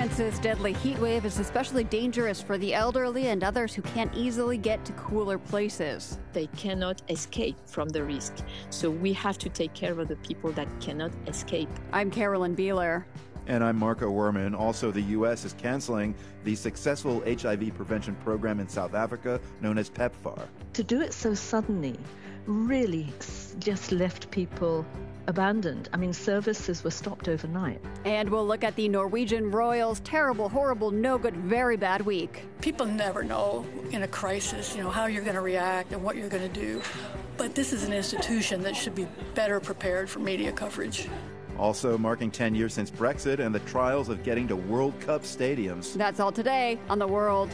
France's deadly heat wave is especially dangerous for the elderly and others who can't easily get to cooler places. They cannot escape from the risk. So we have to take care of the people that cannot escape. I'm Carolyn Beeler. And I'm Marco Werman. Also, the U.S. is canceling the successful HIV prevention program in South Africa known as PEPFAR. To do it so suddenly really just left people abandoned. I mean, services were stopped overnight. And we'll look at the Norwegian Royals' terrible, horrible, no good, very bad week. People never know in a crisis, how you're going to react and what you're going to do. But this is an institution that should be better prepared for media coverage. Also marking 10 years since Brexit and the trials of getting to World Cup stadiums. That's all today on The World.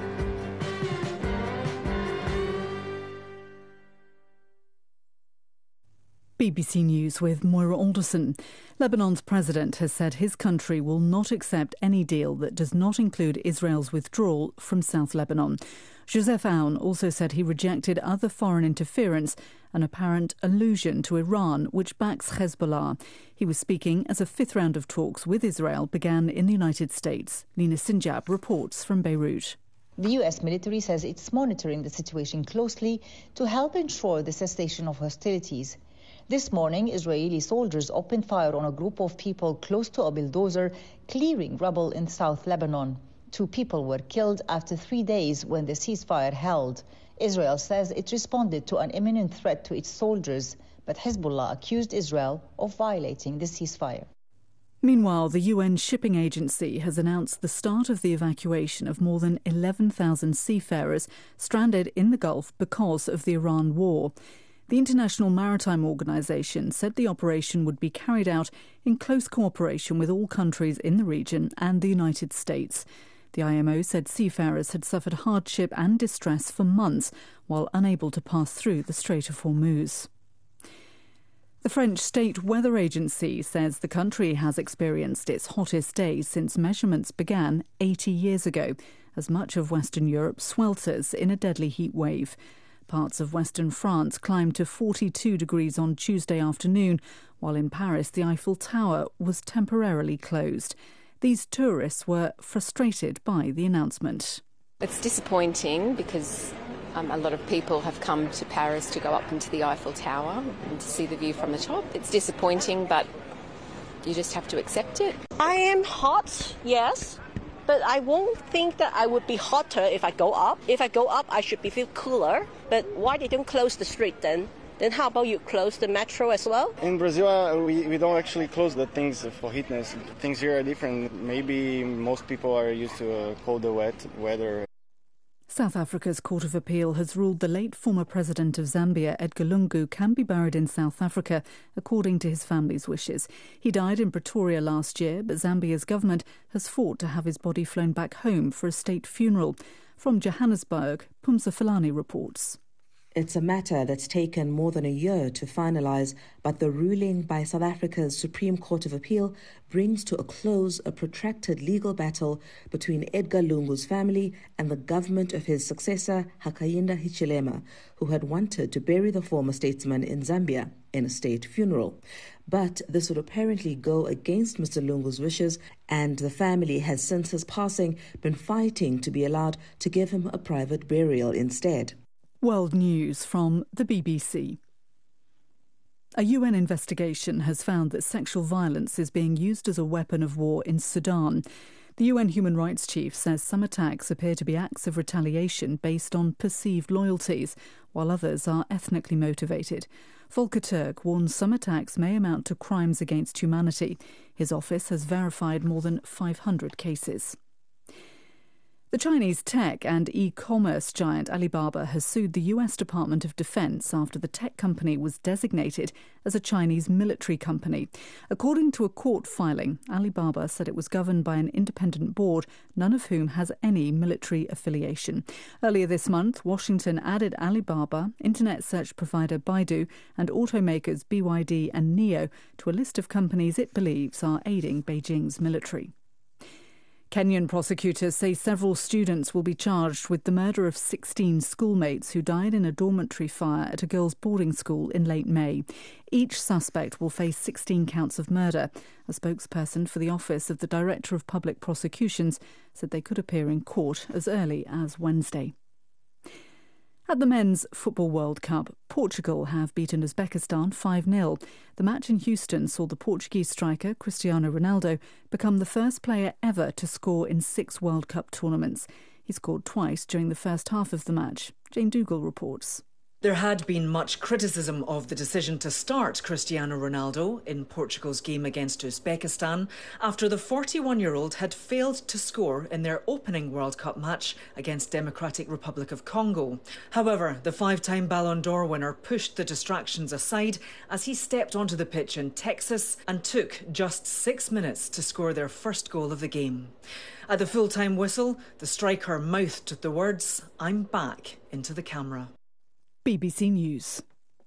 BBC News with Moira Alderson. Lebanon's president has said his country will not accept any deal that does not include Israel's withdrawal from South Lebanon. Joseph Aoun also said he rejected other foreign interference, an apparent allusion to Iran, which backs Hezbollah. He was speaking as a fifth round of talks with Israel began in the United States. Nina Sinjab reports from Beirut. The U.S. military says it's monitoring the situation closely to help ensure the cessation of hostilities. This morning, Israeli soldiers opened fire on a group of people close to a bulldozer clearing rubble in South Lebanon. 2 people were killed after 3 days when the ceasefire held. Israel says it responded to an imminent threat to its soldiers, but Hezbollah accused Israel of violating the ceasefire. Meanwhile, the UN Shipping Agency has announced the start of the evacuation of more than 11,000 seafarers stranded in the Gulf because of the Iran war. The International Maritime Organization said the operation would be carried out in close cooperation with all countries in the region and the United States. The IMO said seafarers had suffered hardship and distress for months while unable to pass through the Strait of Hormuz. The French State Weather Agency says the country has experienced its hottest days since measurements began 80 years ago, as much of Western Europe swelters in a deadly heat wave. Parts of western France climbed to 42 degrees on Tuesday afternoon, while in Paris the Eiffel Tower was temporarily closed. These tourists were frustrated by the announcement. It's disappointing because a lot of people have come to Paris to go up into the Eiffel Tower and to see the view from the top. It's disappointing, but you just have to accept it. I am hot, yes. But I won't think that I would be hotter if I go up. If I go up, I should feel cooler. But why they don't close the street then? Then how about you close the metro as well? In Brazil, we don't actually close the things for heatness. Things here are different. Maybe most people are used to colder, wet weather. South Africa's Court of Appeal has ruled the late former president of Zambia, Edgar Lungu, can be buried in South Africa, according to his family's wishes. He died in Pretoria last year, but Zambia's government has fought to have his body flown back home for a state funeral. From Johannesburg, Pumsa Filani reports. It's a matter that's taken more than a year to finalise, but the ruling by South Africa's Supreme Court of Appeal brings to a close a protracted legal battle between Edgar Lungu's family and the government of his successor, Hakainde Hichilema, who had wanted to bury the former statesman in Zambia in a state funeral. But this would apparently go against Mr. Lungu's wishes, and the family has since his passing been fighting to be allowed to give him a private burial instead. World News from the BBC. A UN investigation has found that sexual violence is being used as a weapon of war in Sudan. The UN Human Rights Chief says some attacks appear to be acts of retaliation based on perceived loyalties, while others are ethnically motivated. Volker Turk warns some attacks may amount to crimes against humanity. His office has verified more than 500 cases. The Chinese tech and e-commerce giant Alibaba has sued the US Department of Defense after the tech company was designated as a Chinese military company. According to a court filing, Alibaba said it was governed by an independent board, none of whom has any military affiliation. Earlier this month, Washington added Alibaba, internet search provider Baidu, and automakers BYD and NIO to a list of companies it believes are aiding Beijing's military. Kenyan prosecutors say several students will be charged with the murder of 16 schoolmates who died in a dormitory fire at a girls' boarding school in late May. Each suspect will face 16 counts of murder. A spokesperson for the Office of the Director of Public Prosecutions said they could appear in court as early as Wednesday. At the Men's Football World Cup, Portugal have beaten Uzbekistan 5-0. The match in Houston saw the Portuguese striker Cristiano Ronaldo become the first player ever to score in 6 World Cup tournaments. He scored twice during the first half of the match. Jane Dougal reports. There had been much criticism of the decision to start Cristiano Ronaldo in Portugal's game against Uzbekistan after the 41-year-old had failed to score in their opening World Cup match against Democratic Republic of Congo. However, the 5-time Ballon d'Or winner pushed the distractions aside as he stepped onto the pitch in Texas and took just 6 minutes to score their first goal of the game. At the full-time whistle, the striker mouthed the words, "I'm back," into the camera. BBC News.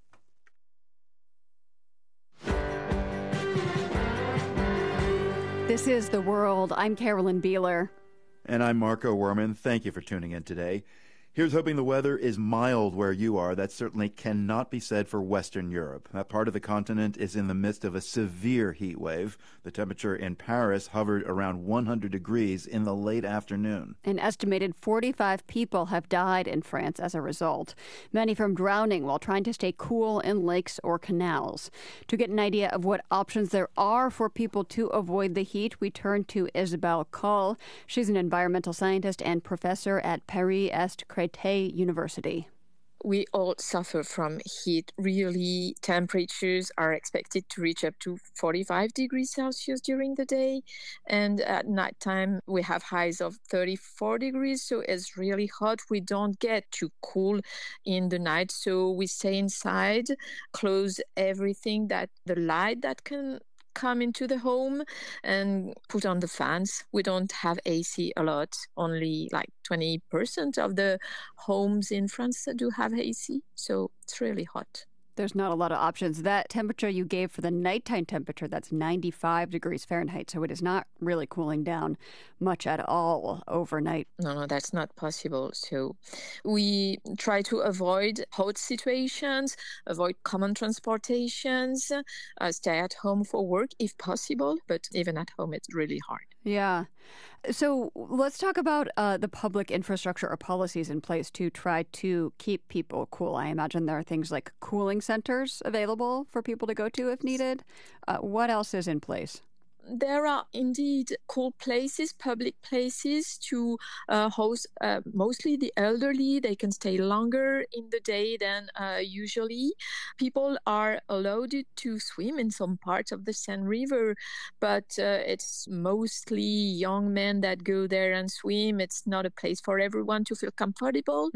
This is The World. I'm Carolyn Beeler. And I'm Marco Werman. Thank you for tuning in today. Here's hoping the weather is mild where you are. That certainly cannot be said for Western Europe. That part of the continent is in the midst of a severe heat wave. The temperature in Paris hovered around 100 degrees in the late afternoon. An estimated 45 people have died in France as a result, many from drowning while trying to stay cool in lakes or canals. To get an idea of what options there are for people to avoid the heat, we turn to Isabelle Coll. She's an environmental scientist and professor at Paris-Est University. We all suffer from heat. Really, temperatures are expected to reach up to 45 degrees Celsius during the day. And at nighttime, we have highs of 34 degrees. So it's really hot. We don't get too cool in the night. So we stay inside, close everything the light that can come into the home, and put on the fans. We don't have AC a lot. Only like 20% of the homes in France do have AC. So it's really hot. There's not a lot of options. That temperature you gave for the nighttime temperature, that's 95 degrees Fahrenheit. So it is not really cooling down much at all overnight. No, that's not possible. So we try to avoid hot situations, avoid common transportations, stay at home for work if possible. But even at home, it's really hard. Yeah. So let's talk about the public infrastructure or policies in place to try to keep people cool. I imagine there are things like cooling centers available for people to go to if needed. What else is in place? There are indeed cool places, public places to host mostly the elderly. They can stay longer in the day than usually. People are allowed to swim in some parts of the Seine River, but it's mostly young men that go there and swim. It's not a place for everyone to feel comfortable.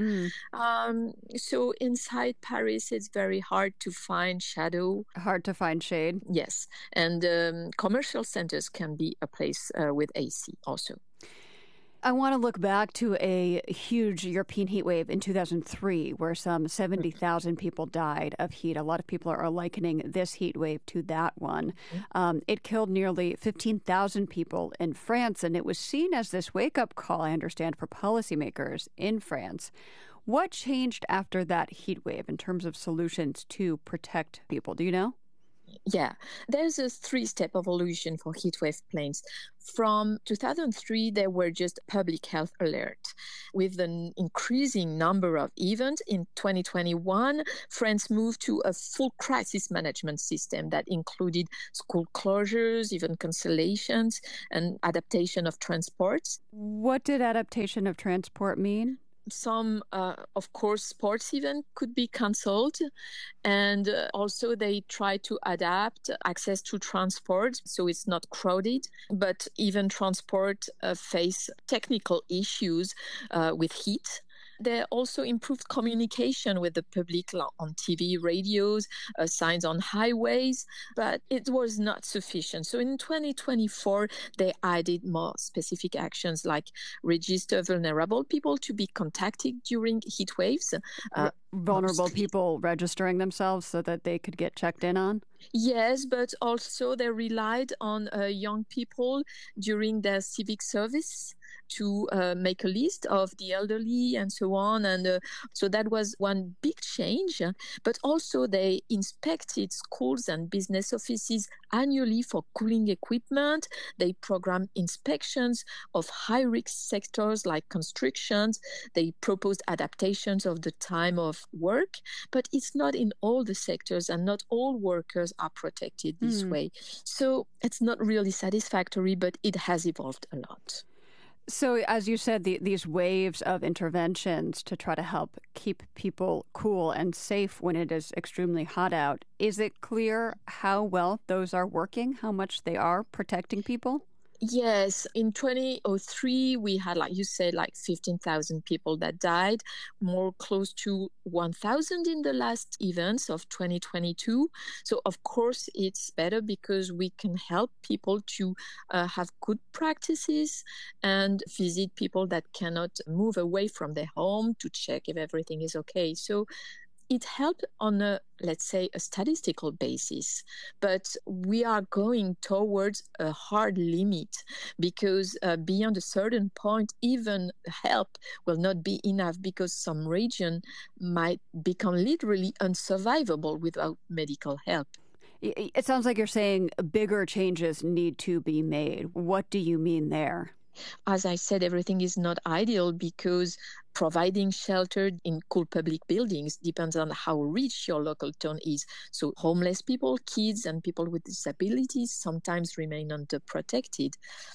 So inside Paris, it's very hard to find shadow. Hard to find shade. Yes. And commercial centers can be a place with AC also. I want to look back to a huge European heat wave in 2003 where some 70,000 people died of heat. A lot of people are likening this heat wave to that one. It killed nearly 15,000 people in France, and it was seen as this wake-up call, I understand, for policymakers in France. What changed after that heat wave in terms of solutions to protect people? Do you know? Yeah, there's a 3-step evolution for heatwave planes. From 2003, there were just public health alert. With an increasing number of events, in 2021, France moved to a full crisis management system that included school closures, even cancellations, and adaptation of transports. What did adaptation of transport mean? Some, of course, sports events could be cancelled. And also they try to adapt access to transport so it's not crowded. But even transport face technical issues with heat. They also improved communication with the public on TV, radios, signs on highways, but it was not sufficient. So in 2024, they added more specific actions like register vulnerable people to be contacted during heat waves. Vulnerable people registering themselves so that they could get checked in on? Yes, but also they relied on young people during their civic service to make a list of the elderly and so on. And so that was one big change. But also they inspected schools and business offices annually for cooling equipment. They programmed inspections of high-risk sectors like constructions. They proposed adaptations of the time of work. But it's not in all the sectors, and not all workers are protected this way. So it's not really satisfactory, but it has evolved a lot. So, as you said, these waves of interventions to try to help keep people cool and safe when it is extremely hot out, is it clear how well those are working, how much they are protecting people? Yes, in 2003, we had, like you said, like 15,000 people that died, more close to 1,000 in the last events of 2022. So, of course, it's better because we can help people to have good practices and visit people that cannot move away from their home to check if everything is okay. So, it helped on a, let's say, a statistical basis, but we are going towards a hard limit because beyond a certain point, even help will not be enough because some region might become literally unsurvivable without medical help. It sounds like you're saying bigger changes need to be made. What do you mean there? As I said, everything is not ideal because providing shelter in cool public buildings depends on how rich your local town is. So homeless people, kids, and people with disabilities sometimes remain underprotected.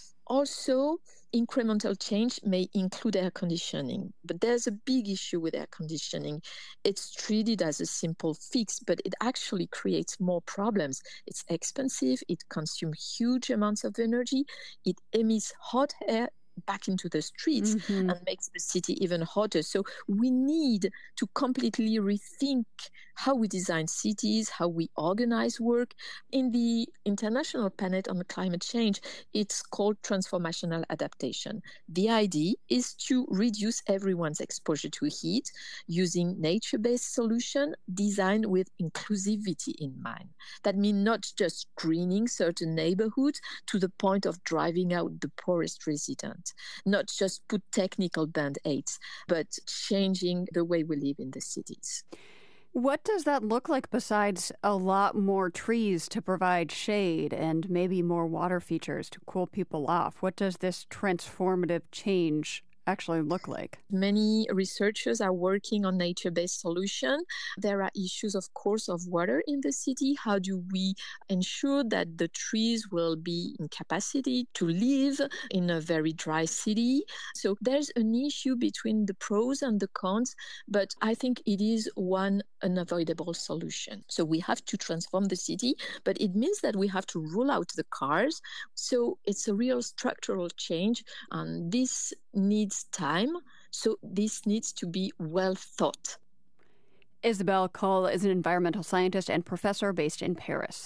Also, incremental change may include air conditioning, but there's a big issue with air conditioning. It's treated as a simple fix, but it actually creates more problems. It's expensive, it consumes huge amounts of energy, it emits hot air back into the streets and makes the city even hotter. So we need to completely rethink how we design cities, how we organize work. In the International Panel on Climate Change, it's called transformational adaptation. The idea is to reduce everyone's exposure to heat using nature-based solutions designed with inclusivity in mind. That means not just greening certain neighborhoods to the point of driving out the poorest residents, not just put technical band-aids, but changing the way we live in the cities. What does that look like besides a lot more trees to provide shade and maybe more water features to cool people off? What does this transformative change actually look like? Many researchers are working on nature-based solutions. There are issues, of course, of water in the city. How do we ensure that the trees will be in capacity to live in a very dry city? So there's an issue between the pros and the cons, but I think it is one unavoidable solution. So we have to transform the city, but it means that we have to rule out the cars. So it's a real structural change, and this needs time, so this needs to be well thought. Isabelle Coll is an environmental scientist and professor based in Paris.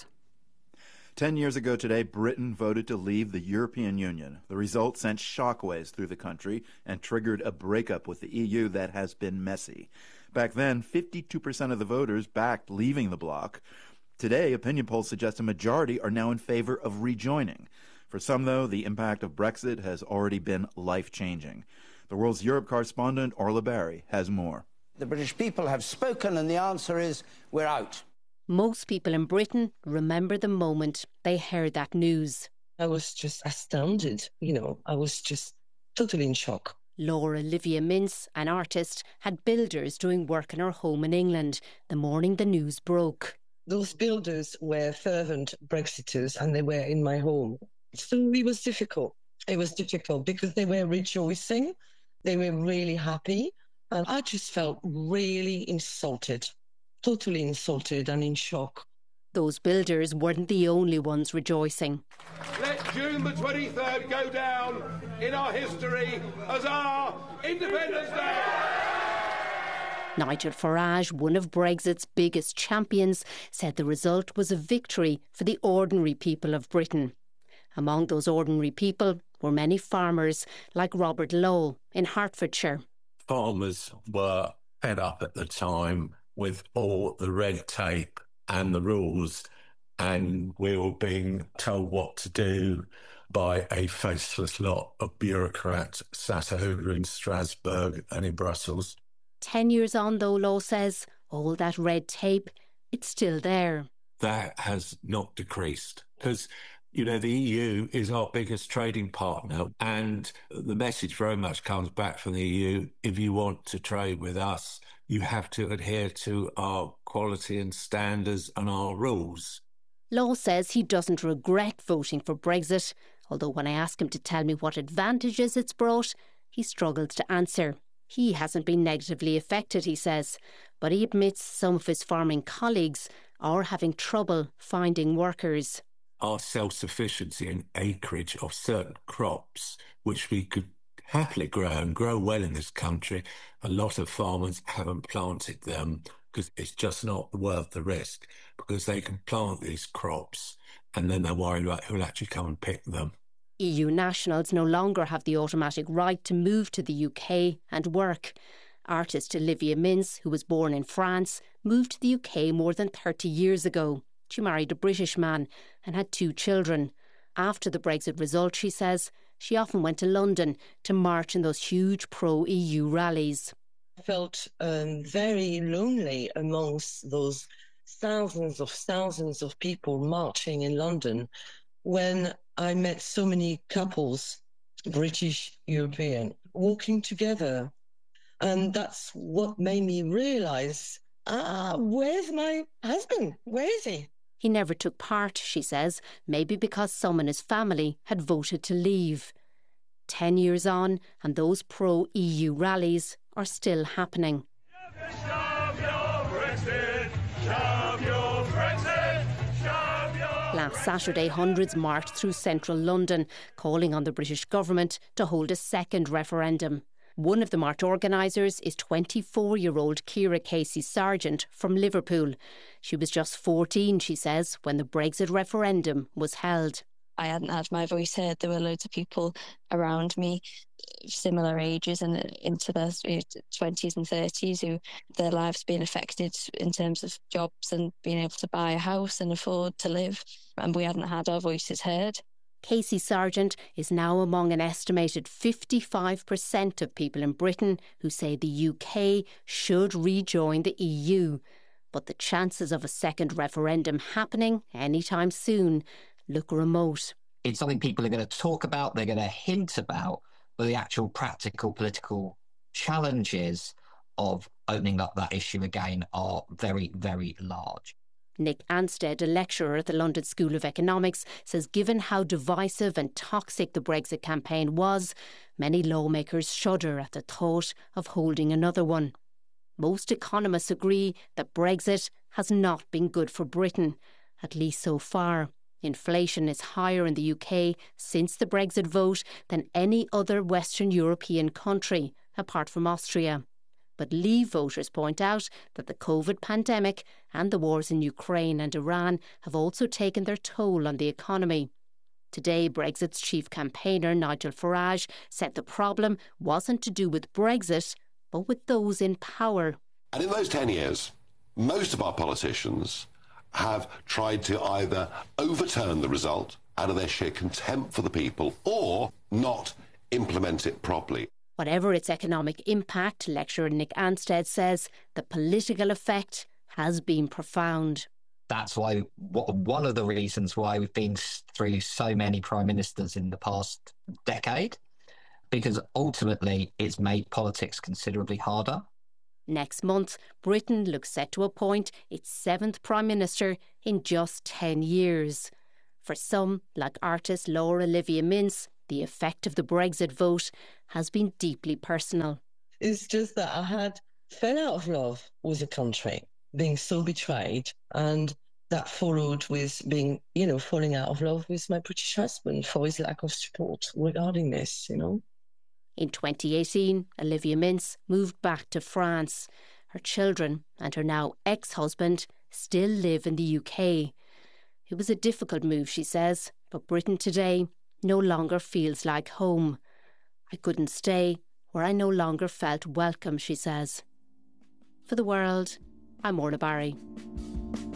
10 years ago today, Britain voted to leave the European Union. The result sent shockwaves through the country and triggered a breakup with the EU that has been messy. Back then, 52% of the voters backed leaving the bloc. Today, opinion polls suggest a majority are now in favor of rejoining. For some, though, the impact of Brexit has already been life-changing. The World's Europe correspondent, Orla Barry, has more. The British people have spoken, and the answer is we're out. Most people in Britain remember the moment they heard that news. I was just astounded. I was just totally in shock. Laura Livia Mintz, an artist, had builders doing work in her home in England the morning the news broke. Those builders were fervent Brexiters, and they were in my home. So it was difficult. It was difficult because they were rejoicing. They were really happy. And I just felt really insulted, totally insulted and in shock. Those builders weren't the only ones rejoicing. Let June the 23rd go down in our history as our Independence Day. Nigel Farage, one of Brexit's biggest champions, said the result was a victory for the ordinary people of Britain. Among those ordinary people were many farmers, like Robert Lowell in Hertfordshire. Farmers were fed up at the time with all the red tape and the rules and we were being told what to do by a faceless lot of bureaucrats sat over in Strasbourg and in Brussels. 10 years on, though, Law says, all that red tape, it's still there. That has not decreased because, you know, the EU is our biggest trading partner, and the message very much comes back from the EU. If you want to trade with us, you have to adhere to our quality and standards and our rules. Law says he doesn't regret voting for Brexit, although when I ask him to tell me what advantages it's brought, he struggles to answer. He hasn't been negatively affected, he says, but he admits some of his farming colleagues are having trouble finding workers. Our self-sufficiency in acreage of certain crops, which we could happily grow and grow well in this country, a lot of farmers haven't planted them because it's just not worth the risk, because they can plant these crops and then they're worried about who'll actually come and pick them. EU nationals no longer have the automatic right to move to the UK and work. Artist Olivia Mintz, who was born in France, moved to the UK more than 30 years ago. She married a British man and had 2 children. After the Brexit result, she says, she often went to London to march in those huge pro-EU rallies. I felt very lonely amongst those thousands of people marching in London when I met so many couples, British, European, walking together. And that's what made me realise, where's my husband? Where is he? He never took part, she says, maybe because some in his family had voted to leave. 10 years on, and those pro-EU rallies are still happening. Last Saturday, hundreds marched through central London, calling on the British government to hold a second referendum. One of the march organisers is 24-year-old Ciara Casey-Sargent from Liverpool. She was just 14, she says, when the Brexit referendum was held. I hadn't had my voice heard. There were loads of people around me, similar ages and into their 20s and 30s, who their lives being affected in terms of jobs and being able to buy a house and afford to live. And we hadn't had our voices heard. Casey-Sargent is now among an estimated 55% of people in Britain who say the UK should rejoin the EU. But the chances of a second referendum happening anytime soon look remote. It's something people are going to talk about, they're going to hint about, but the actual practical political challenges of opening up that issue again are very, very large. Nick Anstead, a lecturer at the London School of Economics, says given how divisive and toxic the Brexit campaign was, many lawmakers shudder at the thought of holding another one. Most economists agree that Brexit has not been good for Britain, at least so far. Inflation is higher in the UK since the Brexit vote than any other Western European country, apart from Austria. But Leave voters point out that the COVID pandemic and the wars in Ukraine and Iran have also taken their toll on the economy. Today, Brexit's chief campaigner, Nigel Farage, said the problem wasn't to do with Brexit, but with those in power. And in those 10 years, most of our politicians have tried to either overturn the result out of their sheer contempt for the people or not implement it properly. Whatever its economic impact, lecturer Nick Anstead says, the political effect has been profound. That's why one of the reasons why we've been through so many prime ministers in the past decade, because ultimately it's made politics considerably harder. Next month, Britain looks set to appoint its 7th Prime Minister in just 10 years. For some, like artist Laura Olivia Mintz, the effect of the Brexit vote has been deeply personal. It's just that I fell out of love with the country, being so betrayed, and that followed with being, falling out of love with my British husband for his lack of support regarding this, In 2018, Olivia Mintz moved back to France. Her children and her now ex-husband still live in the UK. It was a difficult move, she says, but Britain today no longer feels like home. I couldn't stay where I no longer felt welcome, she says. For The World, I'm Orla Barry.